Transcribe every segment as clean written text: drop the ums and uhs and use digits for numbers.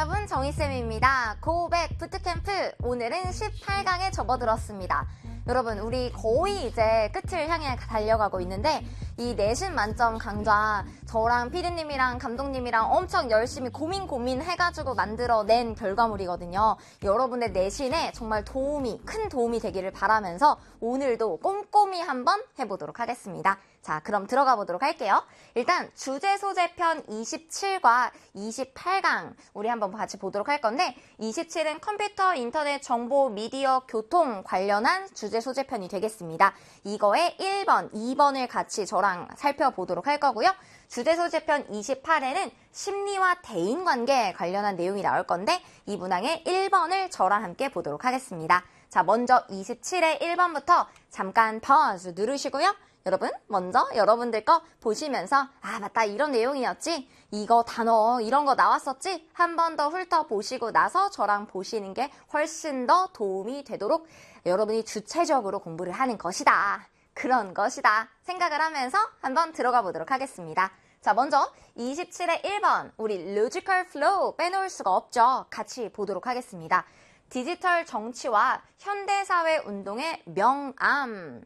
여러분, 정희쌤입니다. 고백 부트캠프, 오늘은 18강에 접어들었습니다. 여러분, 우리 거의 이제 끝을 향해 달려가고 있는데 이 내신 만점 강좌 저랑 피디님이랑 감독님이랑 엄청 열심히 고민해가지고 만들어낸 결과물이거든요. 여러분의 내신에 정말 큰 도움이 되기를 바라면서 오늘도 꼼꼼히 한번 해보도록 하겠습니다. 자, 그럼 들어가 보도록 할게요. 일단 주제 소재편 27과 28강 우리 한번 같이 보도록 할 건데 27은 컴퓨터, 인터넷, 정보, 미디어, 교통 관련한 주제 소재편이 되겠습니다. 이거의 1번, 2번을 같이 저랑 살펴보도록 할 거고요. 주제 소재편 28에는 심리와 대인관계 관련한 내용이 나올 건데 이 문항의 1번을 저랑 함께 보도록 하겠습니다. 자, 먼저 27의 1번부터 잠깐 pause 누르시고요. 여러분, 먼저 여러분들 거 보시면서 맞다, 이런 내용이었지? 이거 단어 이런 거 나왔었지? 한 번 더 훑어보시고 나서 저랑 보시는 게 훨씬 더 도움이 되도록 여러분이 주체적으로 공부를 하는 것이다. 그런 것이다. 생각을 하면서 한번 들어가 보도록 하겠습니다. 자, 먼저 27의 1번, 우리 logical flow 빼놓을 수가 없죠. 같이 보도록 하겠습니다. 디지털 정치와 현대사회 운동의 명암.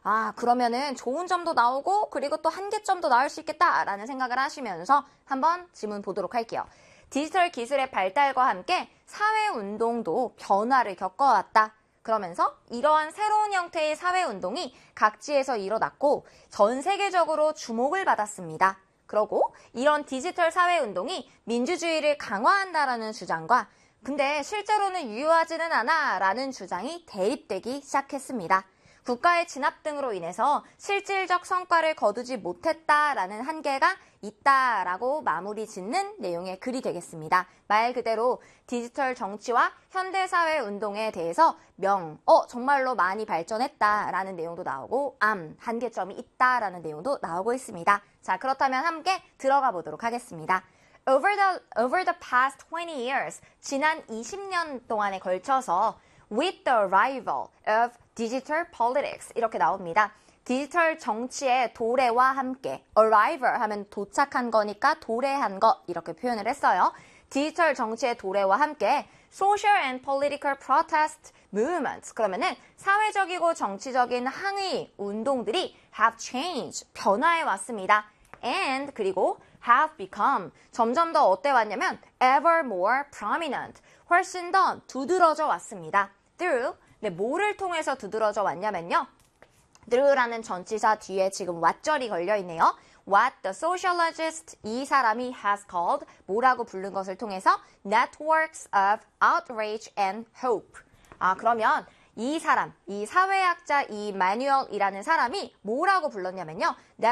그러면은 좋은 점도 나오고 그리고 또 한계점도 나올 수 있겠다라는 생각을 하시면서 한번 질문 보도록 할게요. 디지털 기술의 발달과 함께 사회운동도 변화를 겪어왔다. 그러면서 이러한 새로운 형태의 사회운동이 각지에서 일어났고 전 세계적으로 주목을 받았습니다. 그러고 이런 디지털 사회운동이 민주주의를 강화한다라는 주장과 근데 실제로는 유효하지는 않아 라는 주장이 대립되기 시작했습니다. 국가의 진압 등으로 인해서 실질적 성과를 거두지 못했다라는 한계가 있다라고 마무리 짓는 내용의 글이 되겠습니다. 말 그대로 디지털 정치와 현대사회 운동에 대해서 정말로 많이 발전했다라는 내용도 나오고 한계점이 있다라는 내용도 나오고 있습니다. 자, 그렇다면 함께 들어가 보도록 하겠습니다. Over the past 20 years, 지난 20년 동안에 걸쳐서 with the arrival of digital politics 이렇게 나옵니다. 디지털 정치의 도래와 함께 arrival 하면 도착한 거니까 도래한 것 이렇게 표현을 했어요. 디지털 정치의 도래와 함께 social and political protest movements 그러면은 사회적이고 정치적인 항의 운동들이 have changed 변화해 왔습니다. and 그리고 have become 점점 더 어때 왔냐면 ever more prominent 훨씬 더 두드러져 왔습니다. through 뭐를 통해서 두드러져 왔냐면요. through라는 전치사 뒤에 지금 what절이 걸려 있네요. What the sociologist 이 사람이 has called 뭐라고 부른 것을 통해서 networks of outrage and hope. 그러면 이 사람, 이 사회학자 이 매뉴얼이라는 사람이 뭐라고 불렀냐면요.